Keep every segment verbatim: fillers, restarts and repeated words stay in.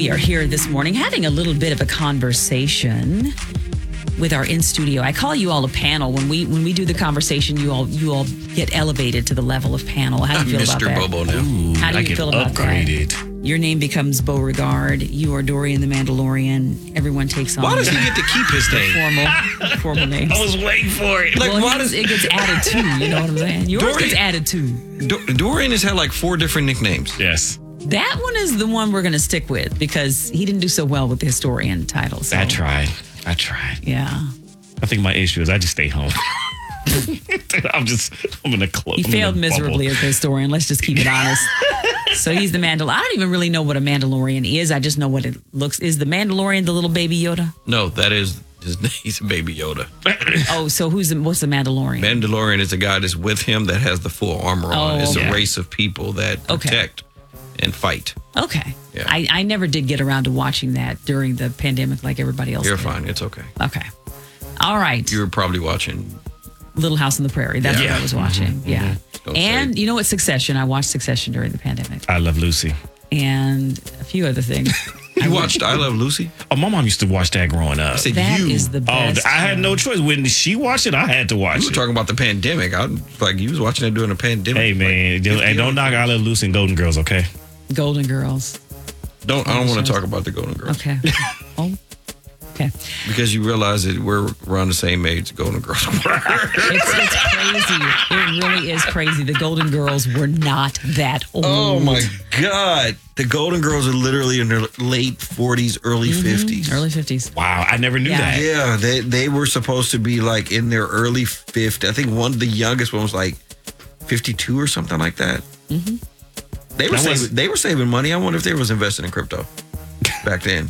we are here this morning having a little bit of a conversation with our in studio. I call you all a panel. When we when we do the conversation, you all you all get elevated to the level of panel. How do you feel Mister about that? Bobo now. Ooh, How do I you get feel about upgraded. that? Your name becomes Beauregard. You are Dorian the Mandalorian. Everyone takes on Why does he get to keep his name? formal formal names. I was waiting for it. Like, well, why his- does it gets added to? You know what I'm saying? Yours Dorian- gets added to. Do- Dorian has had like four different nicknames. Yes, That one is the one we're going to stick with because he didn't do so well with the historian title. So, I tried. I tried. yeah. I think my issue is I just stay home. I'm just, I'm in a club. He I'm in a failed miserably bubble. as a historian. Let's just keep it honest. So he's the Mandal. I don't even really know what a Mandalorian is. I just know what it looks. Is the Mandalorian the little baby Yoda? No, that is his name. He's a baby Yoda. Oh, so who's the, what's the Mandalorian? Mandalorian is a guy that's with him that has the full armor on. Oh, It's yeah. a race of people that Okay. protect and fight. Okay. Yeah. I, I never did get around to watching that during the pandemic like everybody else You're did. fine. It's okay. Okay. All right. You were probably watching. Little House on the Prairie. That's Yeah. what I was watching. Yeah. Don't And say- you know what? Succession. I watched Succession during the pandemic I Love Lucy. and a few other things. You watched I Love Lucy? Oh, my mom used to watch that growing up. I said That you. is the Oh, best. I had no show. choice. When she watched it, I had to watch You were it. talking about the pandemic. I was like you was watching it during the pandemic. Hey, man. Like, don't- hey, don't knock I Love Lucy and Golden Girls, okay? Golden Girls. Don't. I don't want shows. to talk about the Golden Girls Okay. Oh. Okay. because you realize that we're around the same age. The Golden Girls. It's, it's crazy. It really is crazy. The Golden Girls were not that old. Oh my God. The Golden Girls are literally in their late forties, early fifties. Early fifties. Wow, I never knew Yeah. that. Yeah, they they were supposed to be like in their early fifties. I think one, the youngest one was like fifty-two or something like that. Mm-hmm. They were That was- saving, they were saving money. I wonder if they was investing in crypto back then.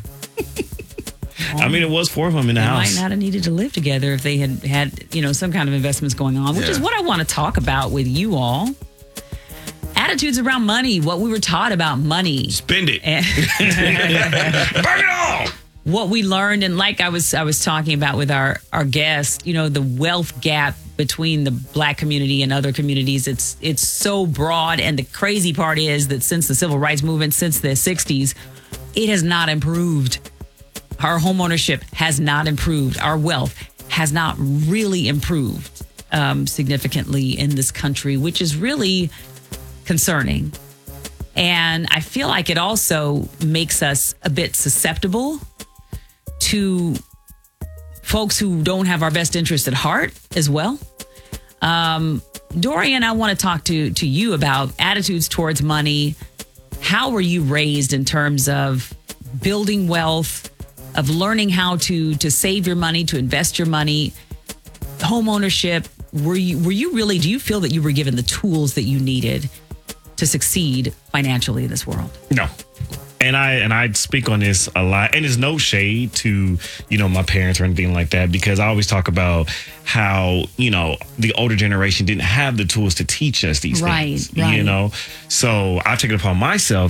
I mean, it was four of them in the They house. might not have needed to live together if they had had, you know, some kind of investments going on, which Yeah. is what I want to talk about with you all. Attitudes around money, what we were taught about money. Spend it. And Burn it all. what we learned, and like I was I was talking about with our our guest, you know, the wealth gap between the black community and other communities, it's it's so broad. And the crazy part is that since the civil rights movement, since the sixties, it has not improved. Our homeownership has not improved. Our wealth has not really improved um, significantly in this country, which is really concerning. And I feel like it also makes us a bit susceptible to folks who don't have our best interest at heart as well. Um, Dorian, I want to talk to, to you about attitudes towards money. How were you raised in terms of building wealth, of learning how to to save your money, to invest your money, home ownership? Were you were you really, do you feel that you were given the tools that you needed to succeed financially in this world? No. And I and I speak on this a lot, and there's no shade to, you know, my parents or anything like that, because I always talk about how, you know, the older generation didn't have the tools to teach us these Right, things, right. you know. So I take it upon myself